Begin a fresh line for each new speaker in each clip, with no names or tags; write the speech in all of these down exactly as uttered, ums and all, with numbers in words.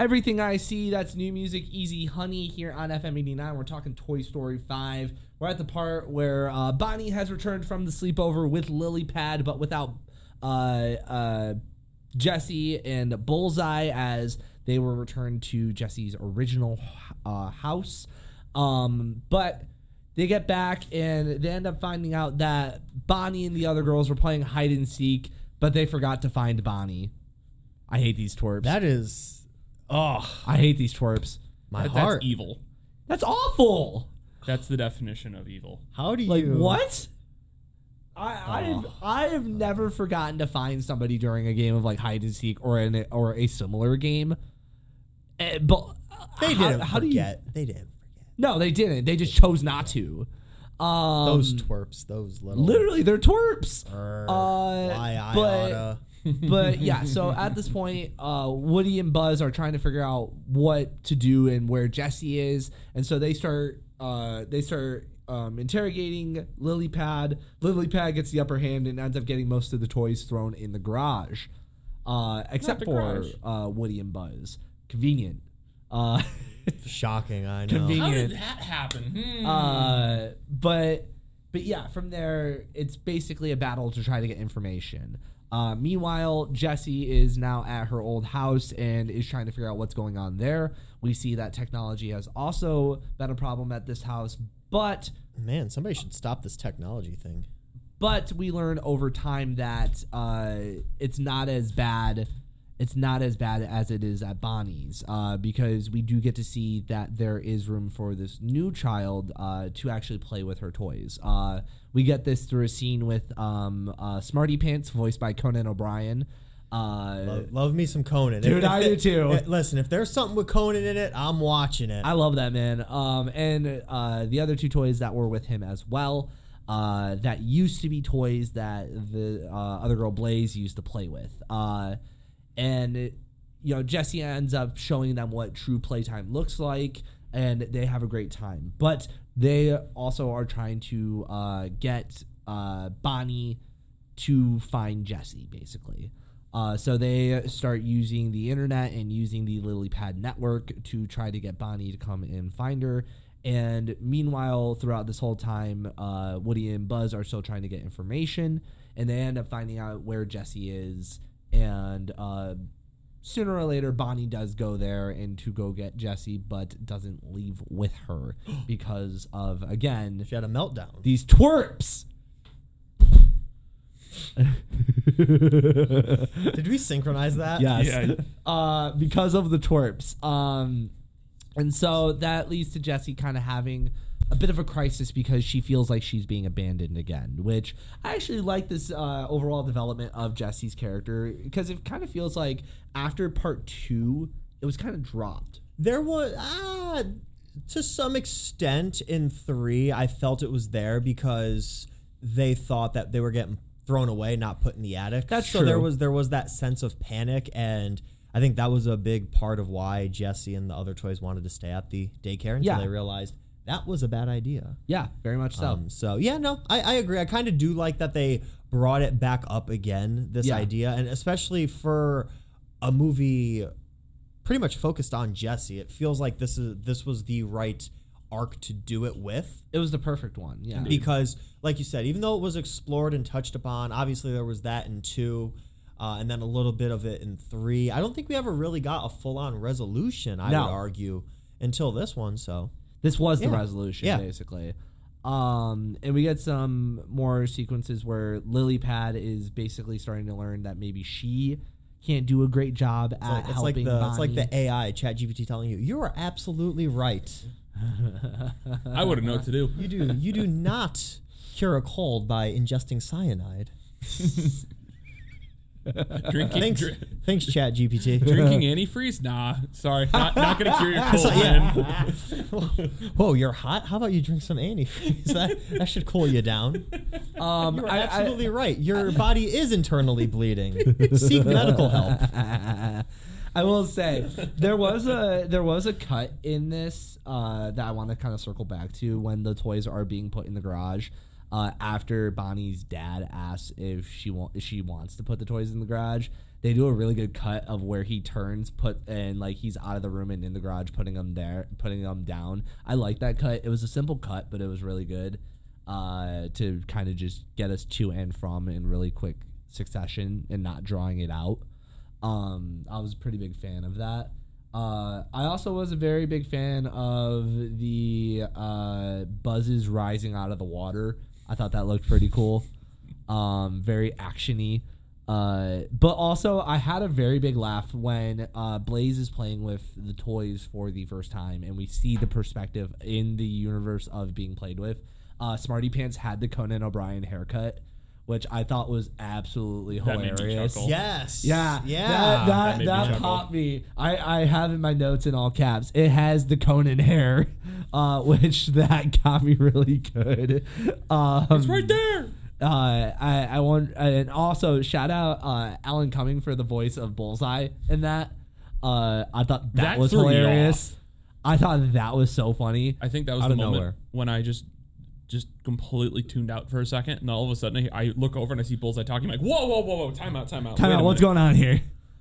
Everything I See, that's new music, Easy Honey here on F M eighty-nine. We're talking Toy Story five. We're at the part where uh, Bonnie has returned from the sleepover with Lily Pad, but without uh, uh, Jessie and Bullseye, as they were returned to Jessie's original uh, house. Um, but they get back and they end up finding out that Bonnie and the other girls were playing hide and seek, but they forgot to find Bonnie. I hate these twerps.
That is, oh,
I hate these twerps.
my
That-
heart.
That's evil.
That's awful.
That's the definition of evil.
How do you
Like what? I I've
Oh.
I have never forgotten to find somebody during a game of like hide and seek or an or a similar game. Eh, but
They
how,
didn't
how do you?
forget. They didn't forget.
No, they didn't. They just chose not to. Um,
Those twerps. Those little.
literally, they're twerps.
Er,
Uh,
why I
but-
oughta.
But yeah, so at this point, uh, Woody and Buzz are trying to figure out what to do and where Jessie is, and so they start uh, they start um, interrogating Lily Pad. Lily Pad gets the upper hand and ends up getting most of the toys thrown in the garage, uh, except
the
for
garage.
uh, Woody and Buzz. Convenient. Uh,
Shocking. I know.
Convenient.
How did that happen? Hmm.
Uh, but but yeah, from there it's basically a battle to try to get information. Uh, meanwhile, Jessie is now at her old house and is trying to figure out what's going on there. We see that technology has also been a problem at this house, but
Man, somebody should stop this technology thing.
but we learn over time that uh, it's not as bad. It's not as bad as it is at Bonnie's, uh, because we do get to see that there is room for this new child uh, to actually play with her toys. Uh, we get this through a scene with um, uh, Smarty Pants, voiced by Conan O'Brien. Uh,
Love, love me some Conan.
Dude, I do too.
eh, Listen, if there's something with Conan in it, I'm watching it.
I love that, man. Um, and uh, the other two toys that were with him as well, uh, that used to be toys that the uh, other girl Blaze used to play with. Uh, and, it, you know, Jessie ends up showing them what true playtime looks like, and they have a great time. But they also are trying to uh, get uh, Bonnie to find Jessie, basically. Uh, so they start using the internet and using the Lily Pad network to try to get Bonnie to come and find her. And meanwhile, throughout this whole time, uh, Woody and Buzz are still trying to get information, and they end up finding out where Jessie is. And uh, sooner or later, Bonnie does go there and to go get Jessie, but doesn't leave with her because of, again,
She had a meltdown.
these twerps.
Did we synchronize that?
Yes.
Yeah.
Uh, because of the twerps. Um, and so that leads to Jessie kind of having a bit of a crisis because she feels like she's being abandoned again, which I actually like this uh, overall development of Jessie's character because it kind of feels like after part two, it was kind of dropped.
There was, ah, to some extent in three, I felt it was there because they thought that they were getting thrown away, not put in the attic.
That's
so
true.
there was there was that sense of panic, and I think that was a big part of why Jessie and the other toys wanted to stay at the daycare until
Yeah.
they realized that was a bad idea.
Yeah, very much so.
Um, so yeah, no, I, I agree. I kind of do like that they brought it back up again, this
Yeah.
idea, and especially for a movie pretty much focused on Jessie. It feels like this is this was the right arc to do it with.
It was the perfect one. Yeah.
Because, like you said, even though it was explored and touched upon, obviously there was that in two, uh, and then a little bit of it in three. I don't think we ever really got a full-on resolution, I
No.
would argue, until this one, so.
This was the
Yeah.
resolution,
Yeah.
basically. Um, and we get some more sequences where Lily Pad is basically starting to learn that maybe she can't do a great job
It's
at
like, it's like
helping
the it's like
Bonnie.
the A I ChatGPT telling you you are absolutely right.
I wouldn't know what to do.
You do you do not cure a cold by ingesting cyanide.
Drinking,
Thanks,
dr-
thanks ChatGPT.
drinking antifreeze? Nah, sorry, not, not gonna cure your cold,
So, yeah.
man.
Whoa, you're hot. How about you drink some antifreeze? That that should cool you down.
um,
You're
I- I-
absolutely right. Your body is internally bleeding. Seek medical help.
I will say there was a there was a cut in this uh, that I want to kind of circle back to when the toys are being put in the garage. Uh, after Bonnie's dad asks if she wa- if she wants to put the toys in the garage, they do a really good cut of where he turns, put and like he's out of the room and in the garage, putting them there, putting them down. I like that cut. It was a simple cut, but it was really good uh, to kind of just get us to and from in really quick succession and not drawing it out. Um, I was a pretty big fan of that. Uh, I also was a very big fan of the uh, buzzes rising out of the water. I thought that looked pretty cool. Um, very action-y. Uh, but also, I had a very big laugh when uh, Blaze is playing with the toys for the first time, and we see the perspective in the universe of being played with. Uh, Smarty Pants had the Conan O'Brien haircut, which I thought was absolutely
That made me
hilarious.
chuckle.
Yes.
Yeah,
Yeah.
that
That
that,
made me
that
chuckle.
popped me. I, I have in my notes in all caps. It has the Conan hair, uh, which that got me really good. Um,
It's right there.
Uh, I I want and also shout out uh, Alan Cumming for the voice of Bullseye in that. Uh, I thought that,
That
was
threw me
hilarious. I thought that was so funny.
I think that was
Out
the
of
moment
nowhere.
when I just just completely tuned out for a second, and all of a sudden I, I look over and I see Bullseye talking. I'm like, whoa, whoa, whoa, whoa, time out, time out.
Time
Wait a
out, what's
minute.
going on here?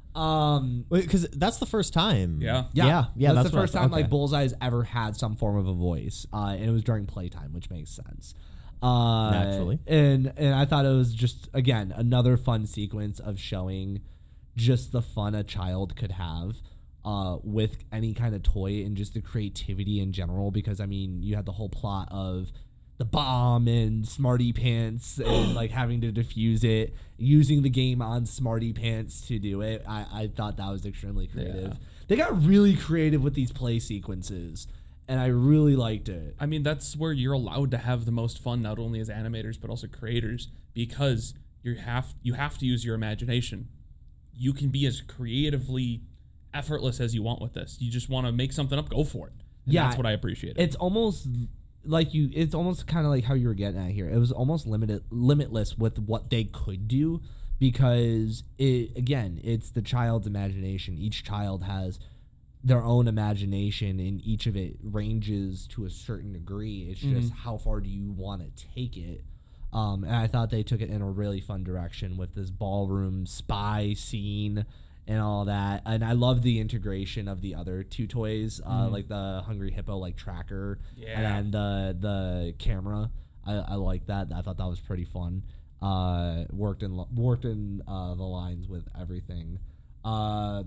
Um,
Because that's the first time.
Yeah.
Yeah,
Yeah. Yeah.
That's,
That's
the
what I
first
thought.
time like
Okay.
Bullseye's ever had some form of a voice, uh, and it was during playtime, which makes sense. Uh,
Naturally.
and and I thought it was just again another fun sequence of showing just the fun a child could have uh, with any kind of toy and just the creativity in general. Because I mean, you had the whole plot of the bomb and Smarty Pants and like having to defuse it, using the game on Smarty Pants to do it. I, I thought that was extremely creative.
Yeah.
They got really creative with these play sequences, and I really liked it.
I mean, that's where you're allowed to have the most fun, not only as animators but also creators, because you have you have to use your imagination. You can be as creatively effortless as you want with this. You just want to make something up, go for it. And
Yeah,
that's what I appreciate.
It's almost like you. It's almost kind of like how you were getting at here. It was almost limited, limitless with what they could do, because it again, it's the child's imagination. Each child has their own imagination, and each of it ranges to a certain degree. It's just how far do you want to take it. Um, and I thought they took it in a really fun direction with this ballroom spy scene and all that. And I love the integration of the other two toys, uh, like the Hungry Hippo like tracker,
Yeah.
and the the camera. I, I like that. I thought that was pretty fun. Uh, worked in worked in uh, the lines with everything. Uh,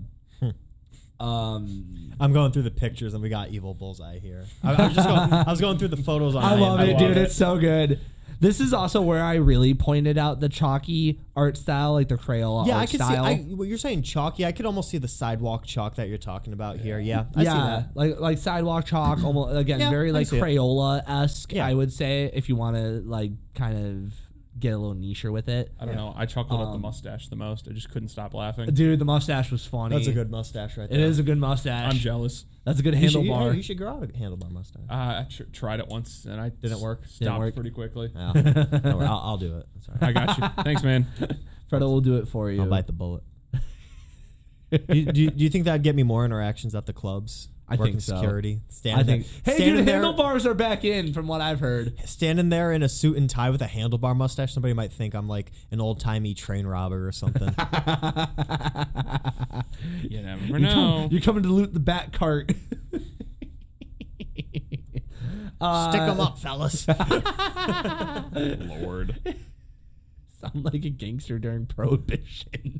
um,
I'm going through the pictures and we got evil Bullseye here. I, I was just going. I was going through the photos on.
I love
IMDb.
it, dude. It's so good. This is also where I really pointed out the chalky art style, like the Crayola
Yeah,
art
I could
style.
see. I, what you're saying chalky. I could almost see the sidewalk chalk that you're talking about here. Yeah, I see
yeah,
that.
like like sidewalk chalk, almost again
Yeah,
very
I
like
see it.
Crayola esque.
Yeah.
I would say if you want to like kind of get a little nicher with it.
I don't know. I chuckled at the
Um,
mustache the most. I just couldn't stop laughing.
Dude, the mustache was funny.
That's a good mustache right
It
there.
is a good mustache.
I'm jealous.
That's a good
You should, you,
handlebar.
you should grow out a handlebar mustache.
Uh, I tr- tried it once and I
Didn't work?
Stopped
Didn't work?
pretty quickly.
Yeah. Don't worry, I'll, I'll do it. That's all right.
I got you. Thanks, man.
Fredo will do it for you.
I'll bite the bullet. do, you, do, you, do you think that'd get me more interactions at the clubs?
I
Working
think so.
security. Standing
I think.
there,
Hey,
standing
dude,
there,
handlebars are back in, from what I've heard.
standing there in a suit and tie with a handlebar mustache. Somebody might think I'm like an old timey train robber or something.
You never
You're,
know.
com- you're coming to loot the back cart. uh,
Stick them up, fellas.
Lord.
Sound like a gangster during Prohibition.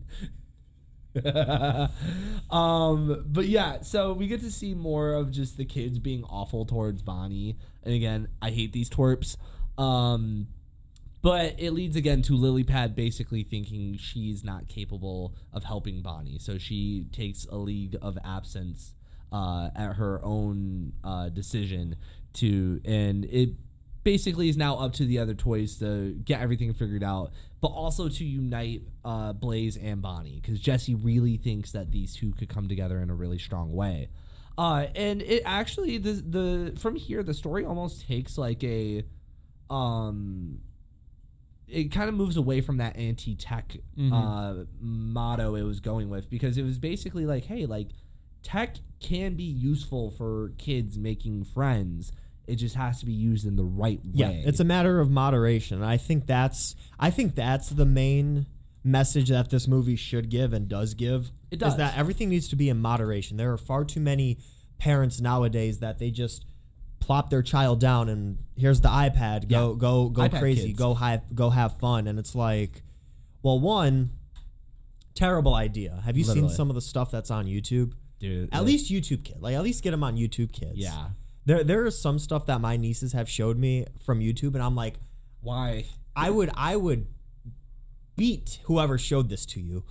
um, but yeah, so we get to see more of just the kids being awful towards Bonnie. And again, I hate these twerps. Um, but it leads again to Lily Pad basically thinking she's not capable of helping Bonnie. So she takes a leave of absence uh, at her own uh, decision to, and it basically is now up to the other toys to get everything figured out, but also to unite uh, Blaze and Bonnie, because Jesse really thinks that these two could come together in a really strong way. Uh, and it actually, the the from here, the story almost takes like a, um, it kind of moves away from that anti-tech
Mhm.
uh, motto it was going with, because it was basically like, hey, like tech can be useful for kids making friends. It just has to be used in the right
Yeah,
way.
it's a matter of moderation. And I think that's I think that's the main message that this movie should give and does give
It does.
is that everything needs to be in moderation. There are far too many parents nowadays that they just plop their child down and here's the iPad. Go
Yeah.
go go
iPad
crazy.
kids.
Go have go have fun. And it's like, well, one terrible idea. Have you
Literally.
seen some of the stuff that's on YouTube?
Dude,
At
like,
least YouTube Kids. Like at least get them on YouTube Kids.
yeah.
There there is some stuff that my nieces have showed me from YouTube, and I'm like,
Why?
I would I would beat whoever showed this to you.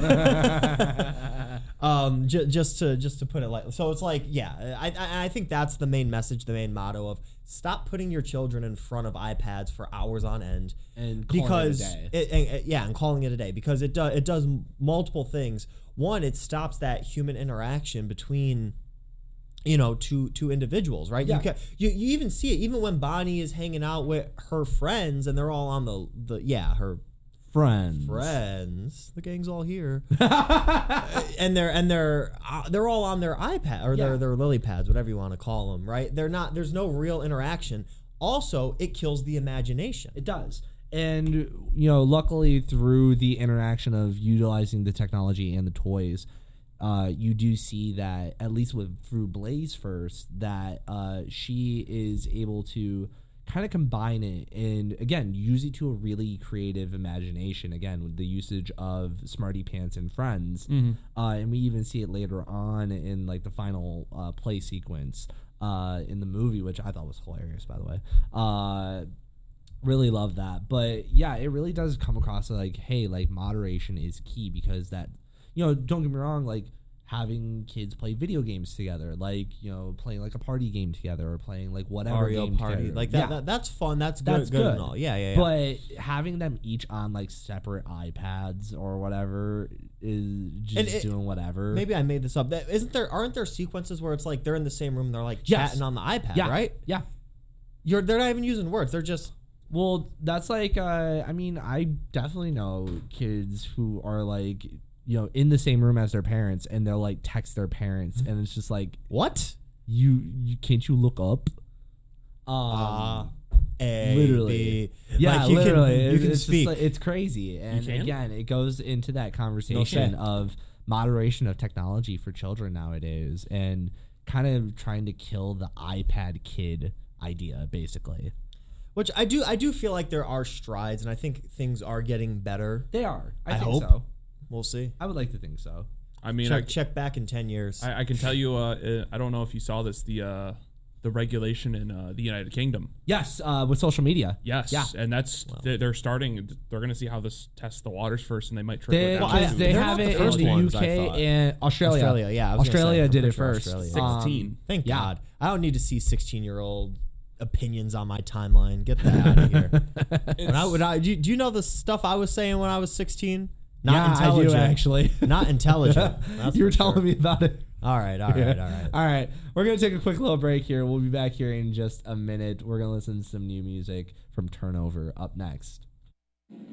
um, j- just to just to put it like so, it's like yeah, I I I think that's the main message, the main motto of stop putting your children in front of iPads for hours on end,
And calling it a
because
day.
it, and- and- yeah, and calling it a day because it does it does multiple things. One, it stops that human interaction between, you know, two two individuals, right?
Yeah.
You, can, you you even see it even when Bonnie is hanging out with her friends and they're all on the the yeah her
friends.
friends. The gang's all here, and they're and they're uh, they're all on their iPad or
Yeah.
their their lily pads, whatever you want to call them, right? They're not. There's no real interaction. Also, it kills the imagination.
It does. And, you know, luckily through the interaction of utilizing the technology and the toys, uh, you do see that, at least with through Blaze first, that uh, she is able to kind of combine it and, again, use it to a really creative imagination, again, with the usage of Smarty Pants and Friends.
Mhm.
Uh, and we even see it later on in, like, the final uh, play sequence uh, in the movie, which I thought was hilarious, by the way. Uh Really love that. But yeah, it really does come across like, hey, like moderation is key, because that, you know, don't get me wrong, like having kids play video games together, like, you know, playing like a party game together or playing like whatever
Mario
game
Party,
together.
like that,
Yeah.
that. That's fun. That's good.
That's
good,
good.
and all. Yeah, yeah, yeah.
But having them each on like separate iPads or whatever is just
And it-
doing whatever.
Maybe I made this up. That, isn't there? Aren't there sequences where it's like they're in the same room, and they're like
Yes.
chatting on the iPad,
Yeah.
right?
Yeah.
You're they're not even using words. They're just
Well, that's like, uh, I mean, I definitely know kids who are like, you know, in the same room as their parents, and they'll like text their parents, and it's just like,
what?
you, you can't you look up? Um,
Uh, A,
literally.
B.
yeah,
Like, you
literally,
Can, you
It's-
can
it's just
speak.
like- it's crazy, and
can?
again, it goes into that
No
conversation
shit.
of moderation of technology for children nowadays, and kind of trying to kill the iPad kid idea, basically.
Which I do. I do feel like there are strides, and I think things are getting better.
They are. I,
I
think
hope.
so.
We'll see.
I would like to think so.
I mean, I,
check check back in ten years.
I, I can tell you. Uh, uh, I don't know if you saw this. The uh, the regulation in uh, the United Kingdom.
Yes, uh, with social media.
Yes.
Yeah.
And that's they're, they're starting. They're going to see how this tests the waters first, and they might trickle
They,
it down.
Well, I-
to
they
they're
have
not the
it
first
in the
ones, I
U K
thought.
and Australia.
Australia, yeah, I was gonna say,
Australia
I'm
did
pretty
it
sure
first.
Australia.
Um,
sixteen.
Thank
yeah.
God. I don't need to see sixteen-year-old opinions on my timeline. Get that out of here. When I, when I, do, you, do you know the stuff I was saying when I was sixteen? Not
Yeah,
intelligent.
I do actually.
Not intelligent. That's
you were
for
telling
sure.
me about it.
All right, all right, all right.
All right. We're going to take a quick little break here. We'll be back here in just a minute. We're going to listen to some new music from Turnover up next.